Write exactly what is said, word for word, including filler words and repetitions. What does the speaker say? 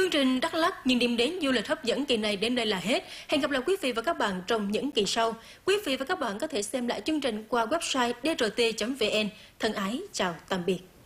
Chương trình Đắk Lắk những điểm đến du lịch hấp dẫn kỳ này đến đây là hết. Hẹn gặp lại quý vị và các bạn trong những kỳ sau. Quý vị và các bạn có thể xem lại chương trình qua website d r t chấm v n. Thân ái chào tạm biệt.